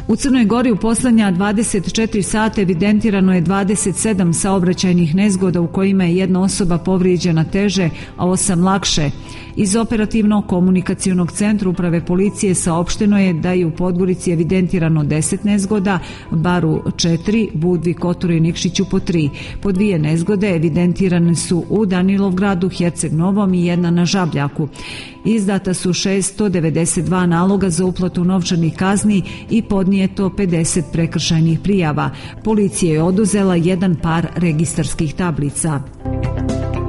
U Crnoj Gori u posljednja 24 sata evidentirano je 27 saobraćajnih nezgoda u kojima je jedna osoba povrijeđena teže, a 8 lakše. Iz operativno-komunikacionog centra uprave policije saopšteno je da je u Podgorici evidentirano 10 nezgoda, Baru 4, Budvi, Kotoru i Nikšiću po 3. Po 2 nezgode evidentirane su u Danilovgradu, Herceg Novom i jedna na Žabljaku. Izdata su 692 naloga za uplatu novčanih kazni i podnijeto 50 prekršajnih prijava. Policija je oduzela jedan par registarskih tablica.